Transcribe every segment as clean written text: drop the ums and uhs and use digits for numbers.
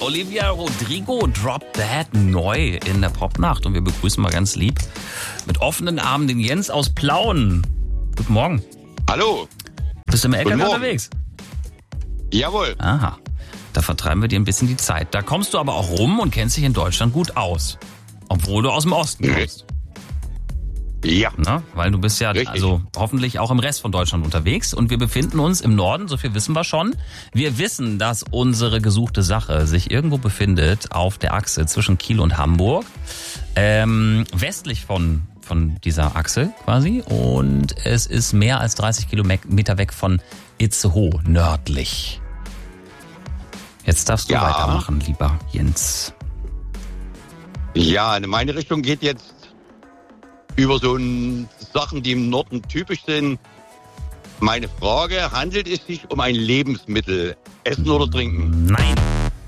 Olivia Rodrigo, Drop That, neu in der Popnacht. Und wir begrüßen mal ganz lieb mit offenen Armen den Jens aus Plauen. Guten Morgen. Hallo. Bist du im LKW unterwegs? Jawohl. Aha, da vertreiben wir dir ein bisschen die Zeit. Da kommst du aber auch rum und kennst dich in Deutschland gut aus. Obwohl du aus dem Osten kommst. Ja. Na, weil du bist ja also hoffentlich auch im Rest von Deutschland unterwegs. Und wir befinden uns im Norden, so viel wissen wir schon. Wir wissen, dass unsere gesuchte Sache sich irgendwo befindet auf der Achse zwischen Kiel und Hamburg. Westlich von dieser Achse quasi. Und es ist mehr als 30 Kilometer weg von Itzehoe, nördlich. Jetzt darfst du weitermachen, lieber Jens. Ja, in meine Richtung geht jetzt über so Sachen, die im Norden typisch sind. Meine Frage, handelt es sich um ein Lebensmittel? Essen oder trinken? Nein.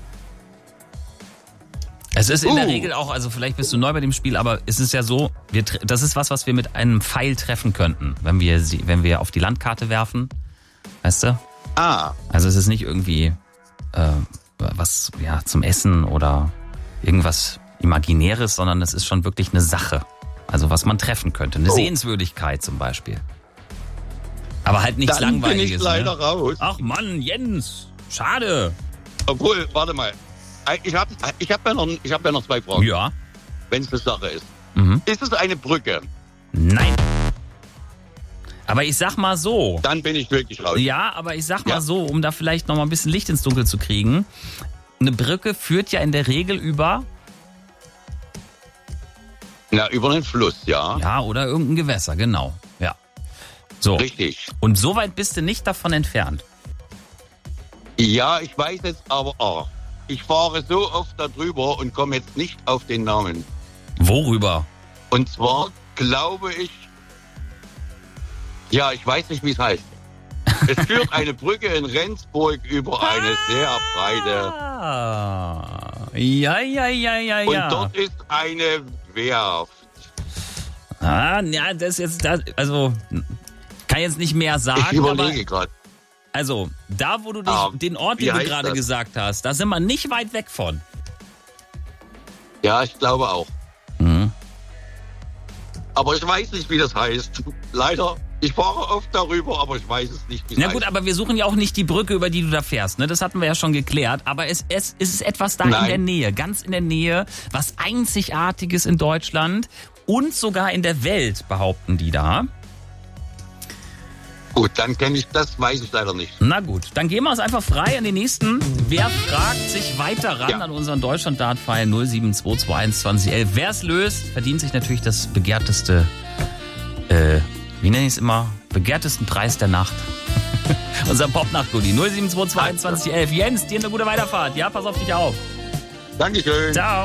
Es ist in der Regel auch, also vielleicht bist du neu bei dem Spiel, aber es ist ja so, das ist was wir mit einem Pfeil treffen könnten, wenn wir auf die Landkarte werfen. Weißt du? Also es ist nicht irgendwie was zum Essen oder irgendwas Imaginäres, sondern es ist schon wirklich eine Sache. Also was man treffen könnte. Eine Sehenswürdigkeit zum Beispiel. Aber halt nichts Dann Langweiliges. Bin ich leider raus. Ach Mann, Jens. Schade. Obwohl, warte mal. Ich hab ja noch zwei Fragen. Ja. Wenn es eine Sache ist. Mhm. Ist es eine Brücke? Nein. Aber ich sag mal so. Dann bin ich wirklich raus. Ja, aber ich sag mal so, um da vielleicht noch mal ein bisschen Licht ins Dunkel zu kriegen. Eine Brücke führt ja in der Regel über... Na, über den Fluss, ja. Ja, oder irgendein Gewässer, genau. Ja. So. Richtig. Und so weit bist du nicht davon entfernt. Ja, ich weiß jetzt aber auch. Ich fahre so oft da drüber und komme jetzt nicht auf den Namen. Worüber? Und zwar glaube ich... Ja, ich weiß nicht, wie es heißt. Es führt eine Brücke in Rendsburg über eine sehr breite... Ja. Und dort ist eine Werft. Ja, das ist jetzt... Also, kann jetzt nicht mehr sagen, ich überlege gerade. Also, da wo du den Ort, den du gerade gesagt hast, da sind wir nicht weit weg von. Ja, ich glaube auch. Mhm. Aber ich weiß nicht, wie das heißt. Leider. Ich fahre oft darüber, aber ich weiß es nicht, wie es heißt. Na gut, aber wir suchen ja auch nicht die Brücke, über die du da fährst. Ne? Das hatten wir ja schon geklärt. Aber es ist etwas da in der Nähe, ganz in der Nähe, was Einzigartiges in Deutschland und sogar in der Welt, behaupten die da. Gut, dann kenne ich das, weiß ich leider nicht. Na gut, dann gehen wir es einfach frei an den nächsten. Wer fragt sich weiter ran an unseren Deutschland-Dart-Pfeil 074212011. Wer es löst, verdient sich natürlich das begehrteste, wie nenne ich es immer, begehrtesten Preis der Nacht. Unser Popnacht-Goodie 074212011. Jens, dir eine gute Weiterfahrt. Ja, pass auf dich auf. Dankeschön. Ciao.